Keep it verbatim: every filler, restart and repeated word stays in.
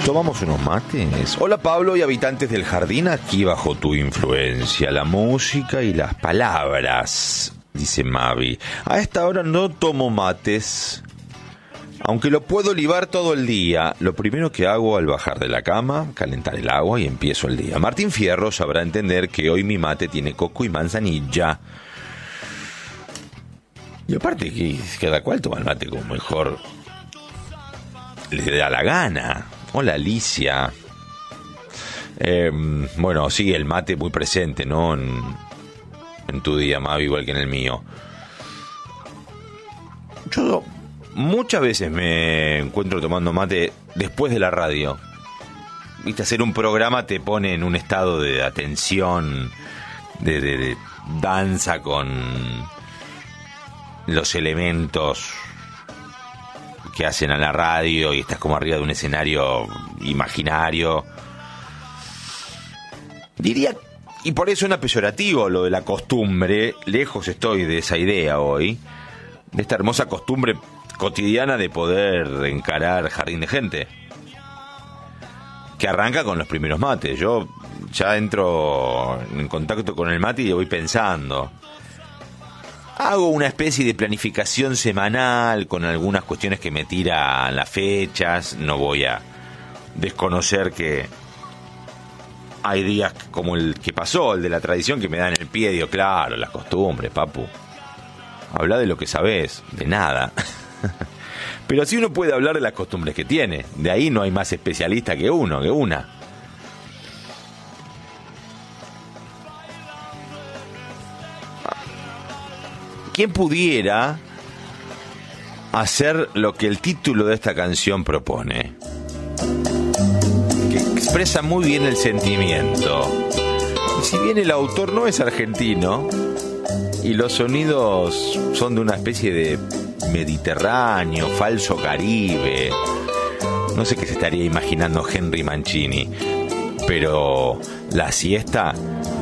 ¿Tomamos unos mates? Hola Pablo y habitantes del jardín, aquí bajo tu influencia, la música y las palabras, dice Mavi. A esta hora no tomo mates, aunque lo puedo libar todo el día. Lo primero que hago al bajar de la cama, calentar el agua y empiezo el día. Martín Fierro sabrá entender que hoy mi mate tiene coco y manzanilla. Y aparte que cada cual toma el mate como mejor le da la gana. Hola Alicia. Eh, bueno, sí, el mate muy presente, ¿no? En, en tu día, Mavi, igual que en el mío. Yo muchas veces me encuentro tomando mate después de la radio. Viste, hacer un programa te pone en un estado de atención, de, de, de danza con los elementos que hacen a la radio y estás como arriba de un escenario imaginario. Diría, y por eso no es peyorativo lo de la costumbre, lejos estoy de esa idea hoy, de esta hermosa costumbre cotidiana de poder encarar Jardín de Gente, que arranca con los primeros mates. Yo ya entro en contacto con el mate y voy pensando. Hago una especie de planificación semanal con algunas cuestiones que me tiran las fechas. No voy a desconocer que hay días como el que pasó, el de la tradición, que me dan el pie. Digo, claro, las costumbres, papu. Habla de lo que sabés, de nada. Pero así uno puede hablar de las costumbres que tiene. De ahí no hay más especialista que uno, que una. ¿Quién pudiera hacer lo que el título de esta canción propone? Que expresa muy bien el sentimiento. Y si bien el autor no es argentino y los sonidos son de una especie de Mediterráneo, falso Caribe, no sé qué se estaría imaginando Henry Mancini, pero la siesta